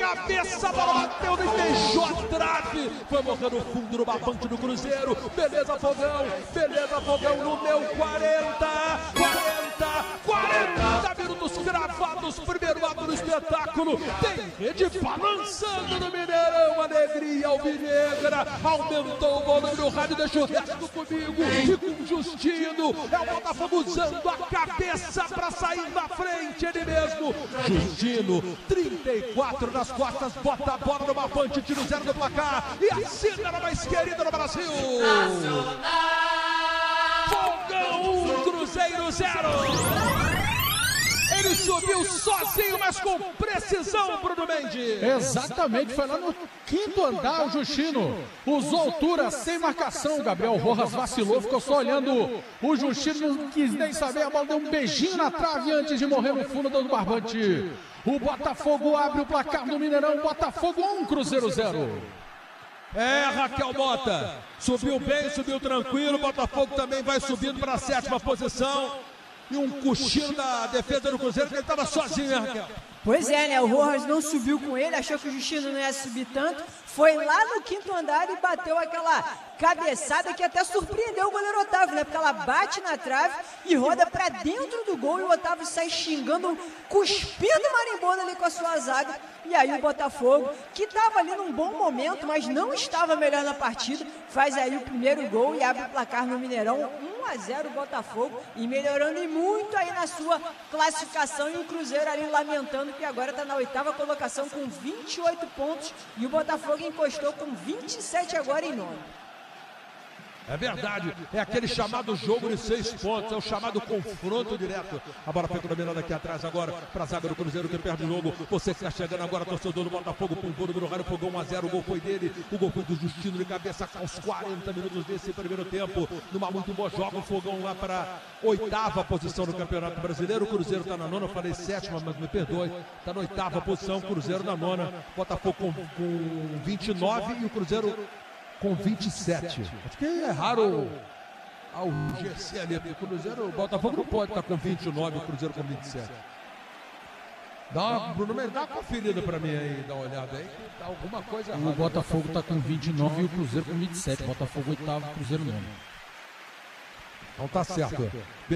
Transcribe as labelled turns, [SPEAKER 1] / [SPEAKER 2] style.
[SPEAKER 1] cabeça, a bola bateu e deixou a trave. Foi morrer no fundo do barbante do Cruzeiro. Beleza, Fogão no meu 40 minutos cravados. Primeiro ato do espetáculo. Tem rede balançando no Mineirão. Alegria alvinegra. Aumentou o volume do rádio. Deixa o resto comigo e com o Justino. É o Botafogo usando a cabeça para sair na frente. Ele mesmo. Justino, 34 nas costas. Bota a bola no barbante. Tiro 0 do placar. E assina na mais querida do Brasil. Fogão 1, Cruzeiro 0. Ele subiu sozinho, mas com precisão, Bruno Mendes.
[SPEAKER 2] Exatamente, foi lá no quinto andar o Justino. Usou altura, sem marcação. Gabriel Rojas vacilou, ficou só olhando. O Justino não quis nem saber, a bola deu um beijinho na trave antes de morrer no fundo do barbante. O Botafogo abre o placar no Mineirão. Botafogo 1, Cruzeiro 0.
[SPEAKER 1] É, Raquel Mota. Subiu bem, subiu tranquilo. O Botafogo também vai subindo para a 7ª posição. E um cochilo da defesa do Cruzeiro, que ele estava sozinho, né, Raquel?
[SPEAKER 3] Pois é, né? O Rojas não subiu com ele, achou que o Justino não ia subir tanto. Foi lá no quinto andar e bateu aquela cabeçada que até surpreendeu o goleiro Otávio, né? Porque ela bate na trave e roda pra dentro do gol e o Otávio sai xingando, cuspindo marimbondo ali com a sua zaga. E aí o Botafogo, que estava ali num bom momento, mas não estava melhor na partida, faz aí o primeiro gol e abre o placar no Mineirão. 1-0 o Botafogo e melhorando e muito aí na sua classificação. E o Cruzeiro ali lamentando que agora está na 8ª colocação com 28 pontos e o Botafogo encostou com 27 agora em 9.
[SPEAKER 1] É verdade, é aquele chamado jogo de 6 pontos, é o chamado confronto direto. A bola foi dominada aqui atrás agora para a zaga do Cruzeiro que perde o jogo. Você que está chegando agora, torcedor do Botafogo, com o gol do Rádio Fogão 1-0, o gol foi dele, o gol foi do Justino de cabeça aos 40 minutos desse primeiro tempo. Numa muito boa joga o Fogão lá para a 8ª posição do Campeonato Brasileiro. O Cruzeiro está na 9ª, eu falei 7ª, mas me perdoe, está na 8ª posição, Cruzeiro na 9ª, Botafogo com 29 e o Cruzeiro com 27. Acho que erraram ao GC ali, porque o Cruzeiro, o Botafogo não pode estar com 29 e o Cruzeiro com 27. Bruno Mendes, dá uma conferida pra mim aí, dá uma olhada aí, que tá alguma coisa errada.
[SPEAKER 2] O Botafogo tá com 29 e o Cruzeiro com 27. Botafogo 8º, Cruzeiro 9º.
[SPEAKER 1] Então tá certo.